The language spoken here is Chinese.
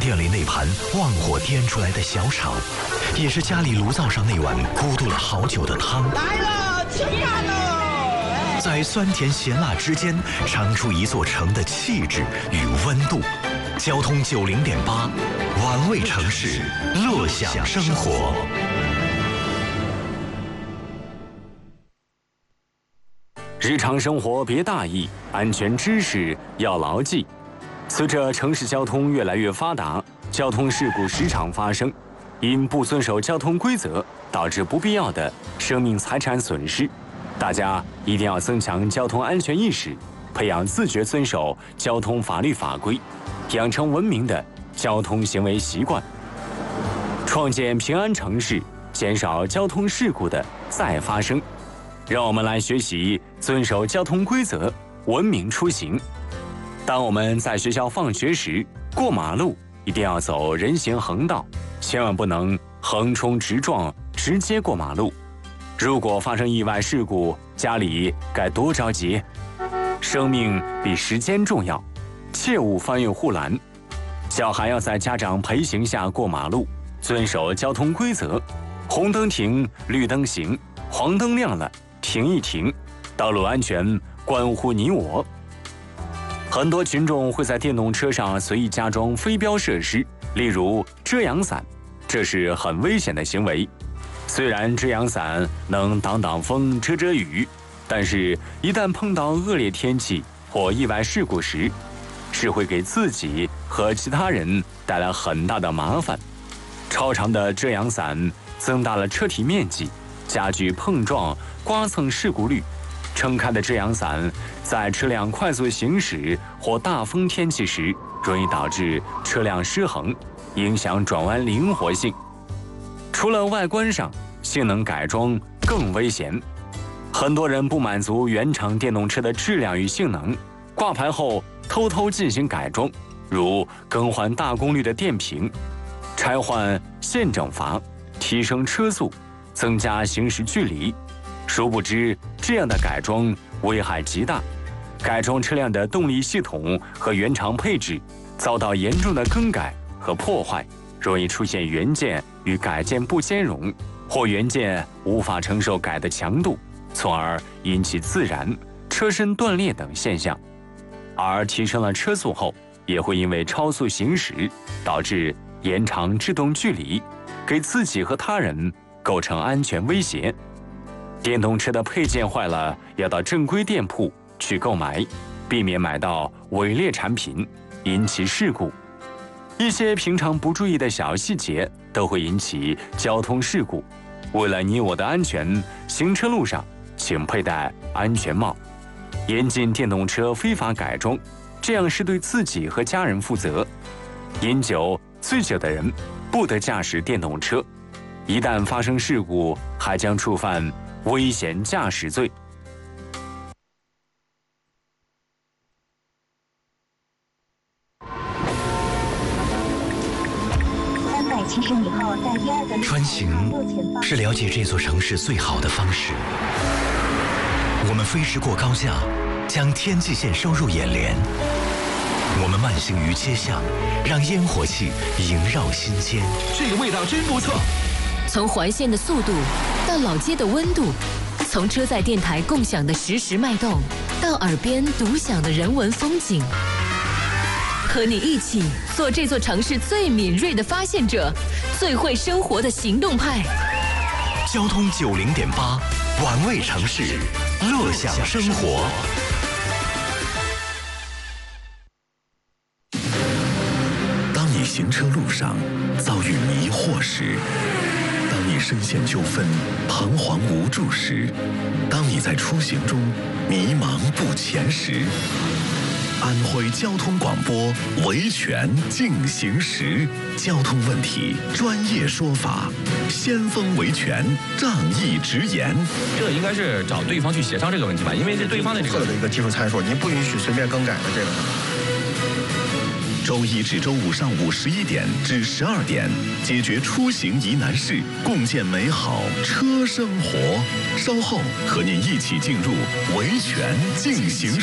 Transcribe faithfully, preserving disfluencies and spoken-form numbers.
院里那盘旺火颠出来的小炒，也是家里炉灶上那碗咕嘟了好久的汤。 来了，吃饭喽！ 在酸甜咸辣之间，尝出一座城的气质与温度。交通九零点八，玩味城市，乐享生活。 日常生活别大意，安全知识要牢记。随着城市交通越来越发达，交通事故时常发生，因不遵守交通规则，导致不必要的生命财产损失。大家一定要增强交通安全意识，培养自觉遵守交通法律法规，养成文明的交通行为习惯，创建平安城市，减少交通事故的再发生。让我们来学习遵守交通规则，文明出行。当我们在学校放学时，过马路一定要走人行横道，千万不能横冲直撞，直接过马路。如果发生意外事故，家里该多着急。生命比时间重要，切勿翻越护栏。小孩要在家长陪行下过马路，遵守交通规则。红灯停，绿灯行，黄灯亮了，停一停。道路安全关乎你我。很多群众会在电动车上随意加装飞标设施，例如遮阳伞，这是很危险的行为。虽然遮阳伞能挡挡风、遮遮雨，但是一旦碰到恶劣天气或意外事故时，是会给自己和其他人带来很大的麻烦。超长的遮阳伞增大了车体面积，加剧碰撞、刮蹭事故率。撑开的遮阳伞在车辆快速行驶或大风天气时，容易导致车辆失衡，影响转弯灵活性。除了外观上，性能改装更危险。很多人不满足原厂电动车的质量与性能，挂牌后偷偷进行改装，如更换大功率的电瓶、拆换线整阀、提升车速、增加行驶距离。殊不知，这样的改装危害极大，改装车辆的动力系统和原厂配置遭到严重的更改和破坏，容易出现原件与改件不兼容，或原件无法承受改的强度，从而引起自燃、车身断裂等现象。而提升了车速后，也会因为超速行驶，导致延长制动距离，给自己和他人构成安全威胁。电动车的配件坏了，要到正规店铺去购买，避免买到伪劣产品，引起事故。一些平常不注意的小细节都会引起交通事故。为了你我的安全，行车路上请佩戴安全帽。严禁电动车非法改装，这样是对自己和家人负责。饮酒、醉酒的人不得驾驶电动车，一旦发生事故，还将触犯危险驾驶罪。 穿行是了解这座城市最好的方式。我们飞驰过高架，将天际线收入眼帘。我们慢行于街巷，让烟火气萦绕心间。 这个味道真不错。 从环线的速度到老街的温度，从车载电台共享的实时脉动，到耳边独享的人文风景，和你一起做这座城市最敏锐的发现者，最会生活的行动派。 交通九零点八，玩味城市，乐享生活。当你行车路上遭遇迷惑时，当你深陷纠纷、彷徨无助时，当你在出行中迷茫不前时，安徽交通广播维权进行时，交通问题专业说法，先锋维权仗义直言。 这个应该是找对方去协商这个问题吧，因为是对方的这个的一个技术参数，您不允许随便更改的这个。 周一至周五上午十一点至十二点，解决出行疑难事，共建美好车生活。稍后和您一起进入维权进行时。